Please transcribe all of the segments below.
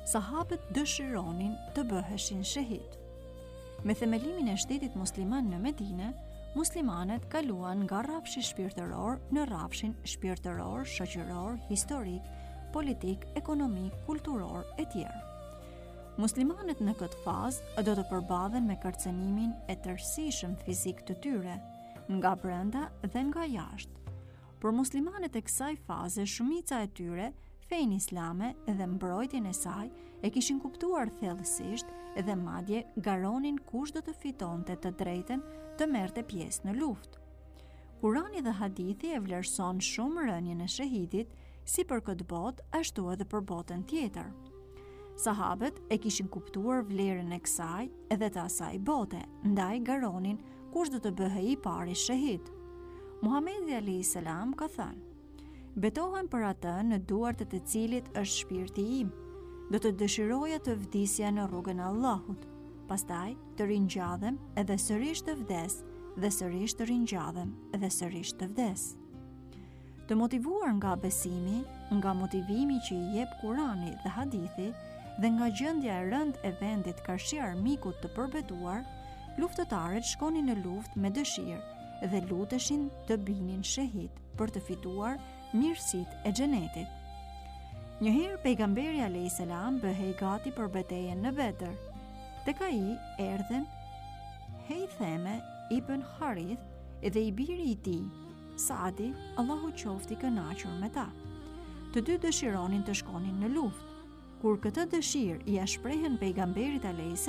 sahabët dëshironin të bëheshin shahid. Me themelimin e shtetit musliman në Medinë, muslimanët kaluan nga rrafshi shpirtëror në rrafshin shpirtëror, shoqëror, historik, politik, ekonomik, kulturor e tjerë. Muslimanët në këtë fazë do të përballen me kërcënimin e tërësishëm fizik të tyre, nga brenda dhe nga jashtë. Por muslimanët e kësaj faze, shumica e tyre, fenë islame dhe mbrojtjen e saj e kishin kuptuar thellësisht dhe madje garonin kush do të fitonte të drejtën të merrte pjesë në luftë. Kurani dhe hadithi e vlerëson shumë rënien e shahidit, si për këtë botë, ashtu edhe për botën tjetër. Sahabët e kishin kuptuar vlerën e kësaj edhe të asaj bote, ndaj garonin kush do të bëhej i pari shahid. Muhamedi a.s. ka thënë: betohem për atë në duart e të cilit është shpirti im, do të dëshiroja të vdisja në rrugën e Allahut, pastaj të ringjallem edhe sërish të vdes, dhe sërish të ringjallem edhe sërish të vdes. Të motivuar nga besimi, nga motivimi që i jep Kurani dhe hadithi, dhe nga gjendja e rëndë e vendit karshi armikut të përbetuar, luftëtarët shkonin në luftë me dëshirë dhe luteshin të binin shahid për të fituar mirësitë e xhenetit. Njëherë pejgamberi a.s. bëhej gati për betejën në Bedër. Tek ai erdhen Hejtheme ibn Harith dhe i biri i tij, Saadi, Allahu qofti kënaqur me ta. Të dy dëshironin të shkonin në luftë. Kur këtë dëshirë i shprehen pejgamberit a.s.,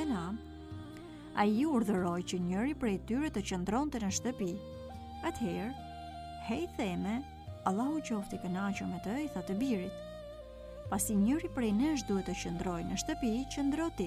ai urdhëroi që njëri prej tyre të qëndronte në shtëpi. Atëherë, Hejtheme, Allahu qofti kënaqur me të, i tha të birit: pasi njëri prej nesh duhet të qëndrojë në shtëpi, qëndro ti.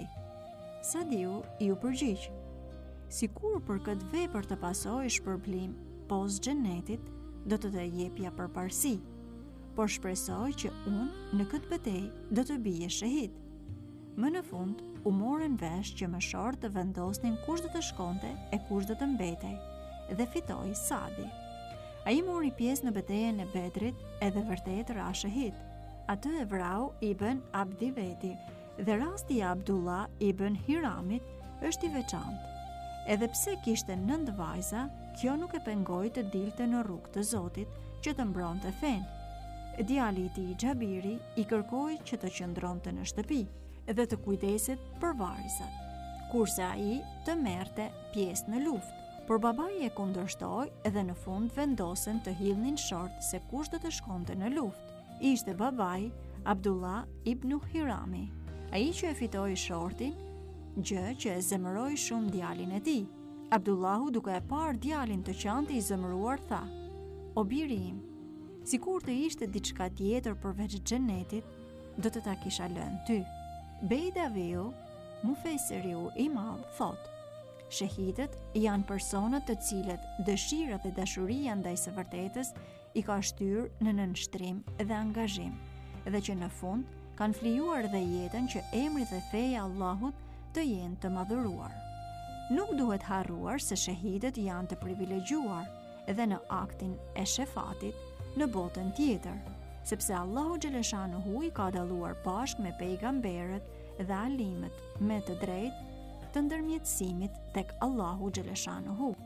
Sadiu i u përgjigj: sikur për këtë vepër të pasojë shpërblim pos xhenetit, do të të jepja përparësi, por shpresoj që unë në këtë betejë do të bije shahid. Më në fund u morën vesh që më short të vendosnin kush do të shkonte e kush do të mbetej, dhe fitoi Sadi. Ai mori pjesë në betejën e Bedrit edhe vërtet ra shahid. Atë e vrau ibn Abdi Veti, dhe rasti i Abdullah ibn Hiramit është i veçantë. Edhe pse kishte 9 vajza, kjo nuk e pengoi të dilte në rrugë të Zotit që të mbronte fenë. Djali i tij Xhabiri i kërkoi që të qëndronte në shtëpi dhe të kujdeset për varësat, kurse ai të merrte pjesë në luftë. Por babai e kundërshtoi dhe në fund vendosen të hidhnin short se kush do të shkonte në luftë. Ishte babai Abdullah ibn Hirami, ai që e fitoi shortin, gjë që e zemëroi shumë djalin e tij. Abdullahu, duke e parë djalin të qantë i zemëruar, tha: o biri im, sikur të ishte diçka tjetër përveç xhenetit, do të ta kisha lënë ty. Bejdaviu, mufesiriu i madh, thotë: shahidët janë personat të cilët dëshira dhe dashuria ndaj së vërtetës i ka shtyrë në nënshtrim dhe angazhim, dhe që në fund kanë flijuar dhe jetën që emri dhe feja Allahut të jenë të madhuruar. Nuk duhet harruar se shahidët janë të privilegjuar edhe në aktin e shefatit në botën tjetër, sepse Allahu xhaleshanuhu i ka dalluar bashkë me pejgamberët dhe alimët me të drejtë të ndërmjetësimit tek Allahu xhaleshanuhu.